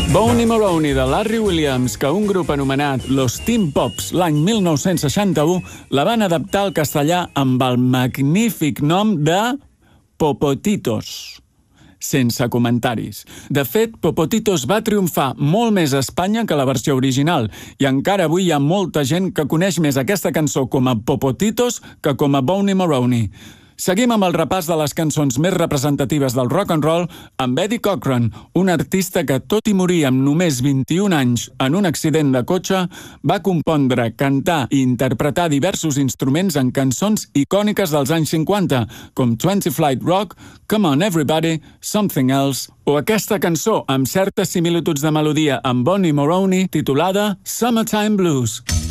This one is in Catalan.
Boney Maroney de Larry Williams, que un grup anomenat Los Teen Pops l'any 1961 la van adaptar al castellà amb el magnífic nom de Popotitos. Sense comentaris. De fet, Popotitos va triomfar molt més a Espanya que la versió original i encara avui hi ha molta gent que coneix més aquesta cançó com a Popotitos que com a Boney Maroney. Seguim amb el repàs de les cançons més representatives del rock and roll amb Eddie Cochran, un artista que, tot i morir amb només 21 anys en un accident de cotxe, va compondre, cantar i interpretar diversos instruments en cançons icòniques dels anys 50, com 20 Flight Rock, Come On Everybody, Something Else, o aquesta cançó amb certes similituds de melodia amb Boney Maroney titulada Summertime Blues.